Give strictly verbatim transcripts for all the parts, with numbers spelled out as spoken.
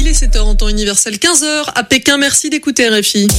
Il est sept heures en temps universel, quinze heures à Pékin. Merci d'écouter R F I.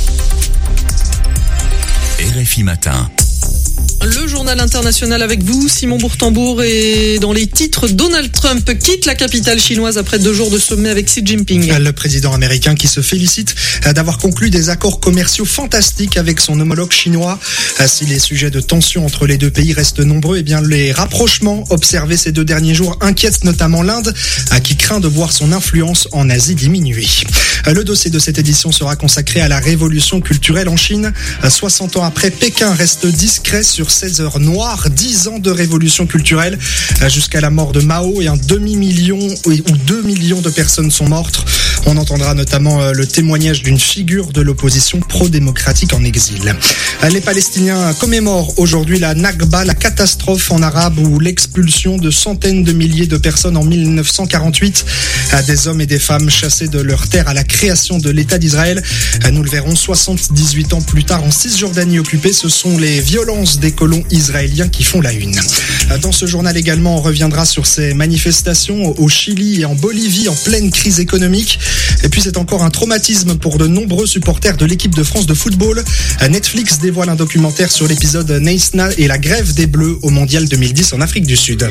R F I Matin. Le journal international avec vous, Simon Bourtambour, et dans les titres, Donald Trump quitte la capitale chinoise après deux jours de sommet avec Xi Jinping. Le président américain qui se félicite d'avoir conclu des accords commerciaux fantastiques avec son homologue chinois. Si les sujets de tension entre les deux pays restent nombreux, eh bien les rapprochements observés ces deux derniers jours inquiètent notamment l'Inde, qui craint de voir son influence en Asie diminuer. Le dossier de cette édition sera consacré à la révolution culturelle en Chine. soixante ans après, Pékin reste discret sur seize heures noires, dix ans de révolution culturelle jusqu'à la mort de Mao, et un demi-million ou deux millions de personnes sont mortes. On entendra notamment le témoignage d'une figure de l'opposition pro-démocratique en exil. Les Palestiniens commémorent aujourd'hui la Nakba, la catastrophe en arabe ou l'expulsion de centaines de milliers de personnes en mille neuf cent quarante-huit, des hommes et des femmes chassés de leur terre à la création de l'État d'Israël. Nous le verrons soixante-dix-huit ans plus tard en Cisjordanie occupée, ce sont les violences des colons israéliens qui font la une. Dans ce journal également, on reviendra sur ces manifestations au Chili et en Bolivie en pleine crise économique. Et puis c'est encore un traumatisme pour de nombreux supporters de l'équipe de France de football. Netflix dévoile un documentaire sur l'épisode Neisna et la grève des Bleus au Mondial deux mille dix en Afrique du Sud.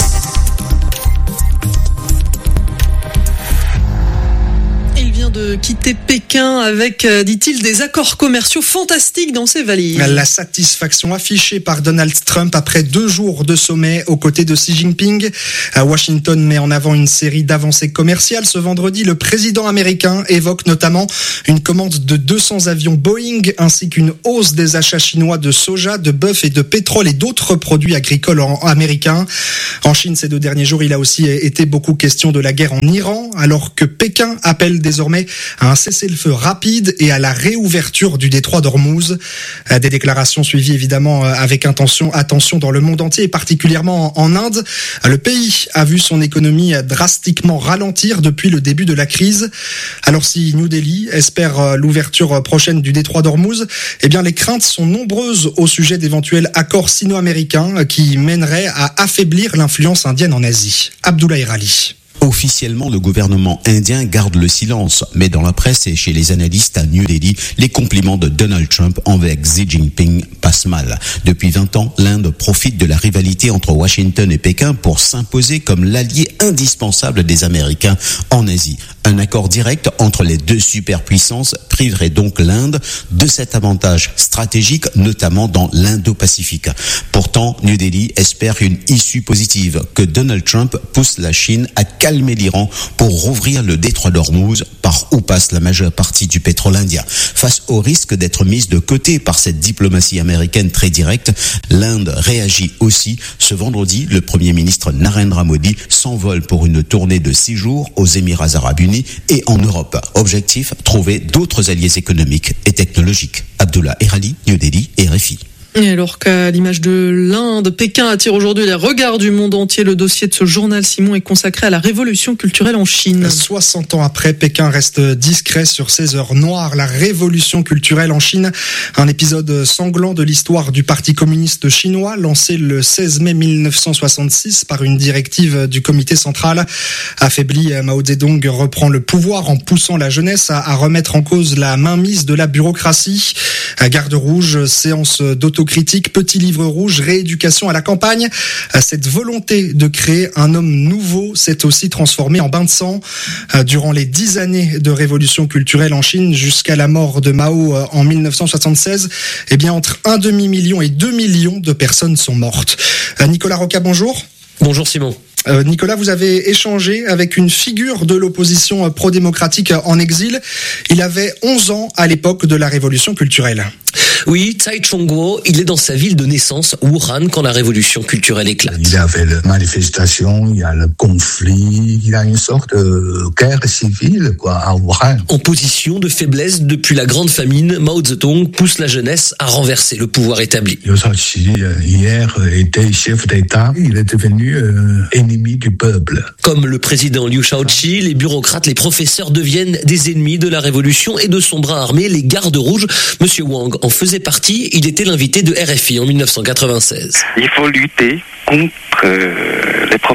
De quitter Pékin avec, dit-il, des accords commerciaux fantastiques dans ses valises. La satisfaction affichée par Donald Trump après deux jours de sommet aux côtés de Xi Jinping. Washington met en avant une série d'avancées commerciales. Ce vendredi, le président américain évoque notamment une commande de deux cents avions Boeing ainsi qu'une hausse des achats chinois de soja, de bœuf et de pétrole et d'autres produits agricoles américains. En Chine, ces deux derniers jours, il a aussi été beaucoup question de la guerre en Iran, alors que Pékin appelle désormais à un cessez-le-feu rapide et à la réouverture du détroit d'Ormuz. Des déclarations suivies évidemment avec intention, attention dans le monde entier et particulièrement en Inde. Le pays a vu son économie drastiquement ralentir depuis le début de la crise. Alors si New Delhi espère l'ouverture prochaine du détroit d'Ormuz, eh bien les craintes sont nombreuses au sujet d'éventuels accords sino-américains qui mèneraient à affaiblir l'influence indienne en Asie. Abdoulaye Rali. Officiellement, le gouvernement indien garde le silence, mais dans la presse et chez les analystes à New Delhi, les compliments de Donald Trump envers Xi Jinping passent mal. Depuis vingt ans, l'Inde profite de la rivalité entre Washington et Pékin pour s'imposer comme l'allié indispensable des Américains en Asie. Un accord direct entre les deux superpuissances priverait donc l'Inde de cet avantage stratégique, notamment dans l'Indo-Pacifique. Pourtant, New Delhi espère une issue positive, que Donald Trump pousse la Chine à calmer l'Iran pour rouvrir le détroit d'Ormuz par où passe la majeure partie du pétrole indien. Face au risque d'être mise de côté par cette diplomatie américaine très directe, l'Inde réagit aussi. Ce vendredi, le Premier ministre Narendra Modi s'envole pour une tournée de six jours aux Émirats arabes unis et en Europe. Objectif, trouver d'autres alliés économiques et technologiques. Abdullah Erali, New Delhi, R F I. Et alors qu'à l'image de l'Inde, Pékin attire aujourd'hui les regards du monde entier. Le dossier de ce journal, Simon, est consacré à la révolution culturelle en Chine. soixante ans après, Pékin reste discret sur ses heures noires. La révolution culturelle en Chine, un épisode sanglant de l'histoire du Parti communiste chinois, lancé le seize mai mille neuf cent soixante-six par une directive du comité central. Affaibli, Mao Zedong reprend le pouvoir en poussant la jeunesse à, à remettre en cause la mainmise de la bureaucratie. Garde rouge, séance d'auto critique, petit livre rouge, rééducation à la campagne. Cette volonté de créer un homme nouveau s'est aussi transformée en bain de sang. Durant les dix années de révolution culturelle en Chine, jusqu'à la mort de Mao en mille neuf cent soixante-seize, eh bien, entre un demi-million et deux millions de personnes sont mortes. Nicolas Roca, bonjour. Bonjour Simon. Euh, Nicolas, vous avez échangé avec une figure de l'opposition pro-démocratique en exil. Il avait onze ans à l'époque de la révolution culturelle. Oui, Tsai Chong-kuo, il est dans sa ville de naissance, Wuhan, quand la révolution culturelle éclate. Il y avait la manifestation, il y a le conflit, il y a une sorte de guerre civile, quoi, à Wuhan. En position de faiblesse depuis la grande famine, Mao Zedong pousse la jeunesse à renverser le pouvoir établi. Liu Shaoqi, hier, était chef d'État, il est devenu euh, ennemi du peuple. Comme le président Liu Shaoqi, les bureaucrates, les professeurs deviennent des ennemis de la révolution et de son bras armé, les gardes rouges. Monsieur Wang en faisait partie, il était l'invité de R F I en mille neuf cent quatre-vingt-seize. Il faut lutter contre euh, les professeurs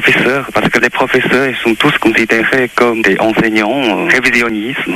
professeurs, parce que les professeurs, ils sont tous considérés comme des enseignants euh, révisionnisme,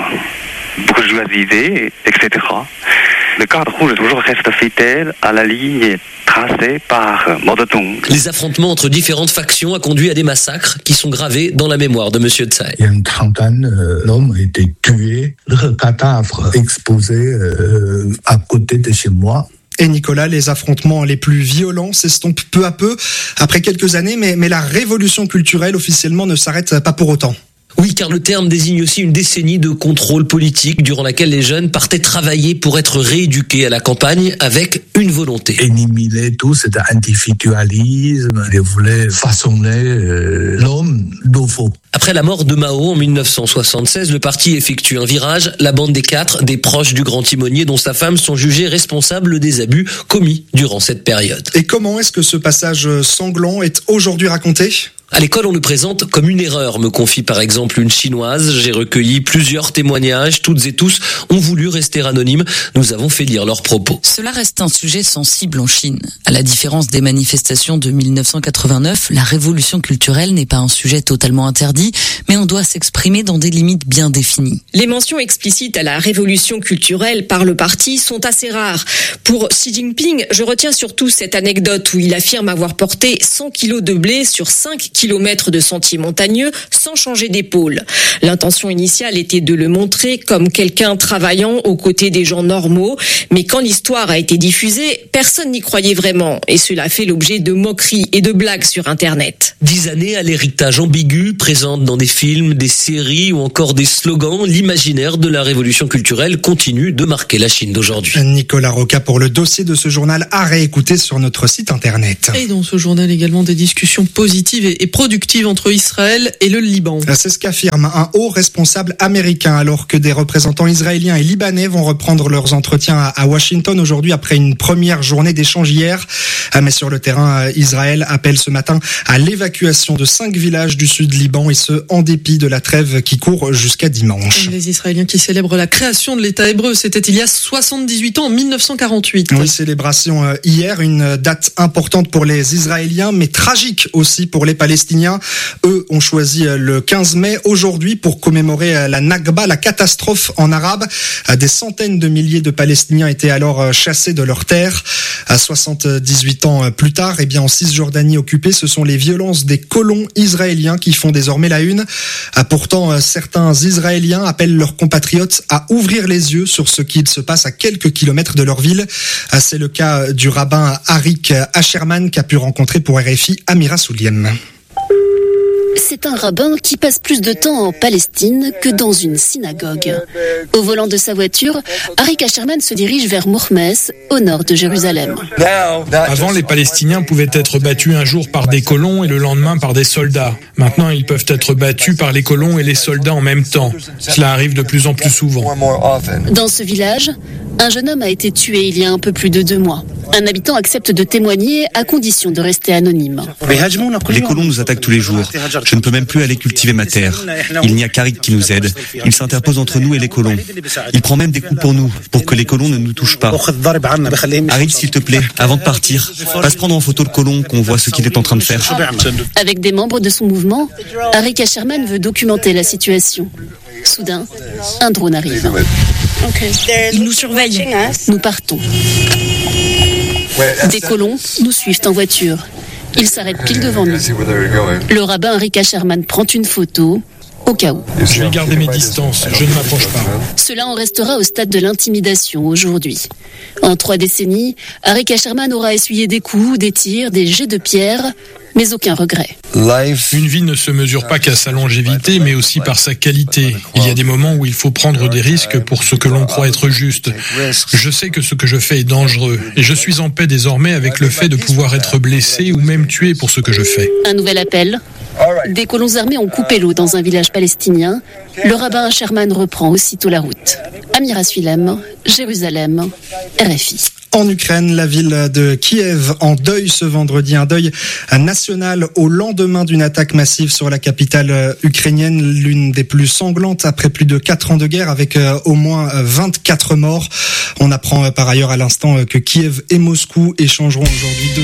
bourgeoisisés, et cetera. Le cadre rouge toujours reste fidèle à la ligne tracée par Mao Zedong. Les affrontements entre différentes factions a conduit à des massacres qui sont gravés dans la mémoire de Monsieur Tsai. Il y a une trentaine euh, d'hommes ont été tués, leurs cadavres exposés euh, à côté de chez moi. Et Nicolas, les affrontements les plus violents s'estompent peu à peu après quelques années, mais, mais la révolution culturelle officiellement ne s'arrête pas pour autant. Oui, car le terme désigne aussi une décennie de contrôle politique durant laquelle les jeunes partaient travailler pour être rééduqués à la campagne avec une volonté. Éliminer tout cet individualisme, ils voulaient façonner euh, l'homme nouveau. Après la mort de Mao en mille neuf cent soixante-seize, le parti effectue un virage. La bande des quatre, des proches du grand timonier dont sa femme, sont jugés responsables des abus commis durant cette période. Et comment est-ce que ce passage sanglant est aujourd'hui raconté ? À l'école, on le présente comme une erreur, me confie par exemple une chinoise. J'ai recueilli plusieurs témoignages. Toutes et tous ont voulu rester anonymes. Nous avons fait lire leurs propos. Cela reste un sujet sensible en Chine. À la différence des manifestations de mille neuf cent quatre-vingt-neuf, la révolution culturelle n'est pas un sujet totalement interdit, mais on doit s'exprimer dans des limites bien définies. Les mentions explicites à la révolution culturelle par le parti sont assez rares. Pour Xi Jinping, je retiens surtout cette anecdote où il affirme avoir porté cent kilos de blé sur cinq kilomètres de sentiers montagneux sans changer d'épaule. L'intention initiale était de le montrer comme quelqu'un travaillant aux côtés des gens normaux, mais quand l'histoire a été diffusée, personne n'y croyait vraiment, et cela fait l'objet de moqueries et de blagues sur Internet. Dix années à l'héritage ambigu, présente dans des films, des séries ou encore des slogans, l'imaginaire de la révolution culturelle continue de marquer la Chine d'aujourd'hui. Nicolas Roca pour le dossier de ce journal à réécouter sur notre site internet. Et dans ce journal également des discussions positives et productive entre Israël et le Liban. C'est ce qu'affirme un haut responsable américain alors que des représentants israéliens et libanais vont reprendre leurs entretiens à Washington aujourd'hui après une première journée d'échange hier. Mais sur le terrain, Israël appelle ce matin à l'évacuation de cinq villages du sud Liban et ce en dépit de la trêve qui court jusqu'à dimanche. Les Israéliens qui célèbrent la création de l'État hébreu, c'était il y a soixante-dix-huit ans, en mille neuf cent quarante-huit. Oui, célébration hier, une date importante pour les Israéliens mais tragique aussi pour les Palestiniens. Eux ont choisi le quinze mai aujourd'hui pour commémorer la Nakba, la catastrophe en arabe. Des centaines de milliers de Palestiniens étaient alors chassés de leurs terres. soixante-dix-huit ans plus tard, eh bien en Cisjordanie occupée, ce sont les violences des colons israéliens qui font désormais la une. Pourtant, certains Israéliens appellent leurs compatriotes à ouvrir les yeux sur ce qu'il se passe à quelques kilomètres de leur ville. C'est le cas du rabbin Arik Asherman qu'a pu rencontrer pour R F I Amira Souliem. C'est un rabbin qui passe plus de temps en Palestine que dans une synagogue. Au volant de sa voiture, Arik Asherman se dirige vers Mourmes, au nord de Jérusalem. Avant, les Palestiniens pouvaient être battus un jour par des colons et le lendemain par des soldats. Maintenant, ils peuvent être battus par les colons et les soldats en même temps. Cela arrive de plus en plus souvent. Dans ce village, un jeune homme a été tué il y a un peu plus de deux mois. Un habitant accepte de témoigner à condition de rester anonyme. Les colons nous attaquent tous les jours. Je ne peux même plus aller cultiver ma terre. Il n'y a qu'Arik qui nous aide. Il s'interpose entre nous et les colons. Il prend même des coups pour nous, pour que les colons ne nous touchent pas. Arik, s'il te plaît, avant de partir, passe prendre en photo le colon, qu'on voit ce qu'il est en train de faire. Avec des membres de son mouvement, Arik Asherman veut documenter la situation. Soudain, un drone arrive. Ils nous surveillent. Nous partons. Des colons nous suivent en voiture. Ils s'arrêtent pile devant nous. Le rabbin Arik Asherman prend une photo, au cas où. Je vais garder mes distances, je ne m'approche pas. Cela en restera au stade de l'intimidation aujourd'hui. En trois décennies, Arik Asherman aura essuyé des coups, des tirs, des jets de pierre, mais aucun regret. Une vie ne se mesure pas qu'à sa longévité, mais aussi par sa qualité. Il y a des moments où il faut prendre des risques pour ce que l'on croit être juste. Je sais que ce que je fais est dangereux, et je suis en paix désormais avec le fait de pouvoir être blessé ou même tué pour ce que je fais. Un nouvel appel. Des colons armés ont coupé l'eau dans un village palestinien. Le rabbin Asherman reprend aussitôt la route. Amira Suilem, Jérusalem, R F I. En Ukraine, la ville de Kiev en deuil ce vendredi, un deuil national au lendemain d'une attaque massive sur la capitale ukrainienne, l'une des plus sanglantes après plus de quatre ans de guerre avec au moins vingt-quatre morts. On apprend par ailleurs à l'instant que Kiev et Moscou échangeront aujourd'hui deux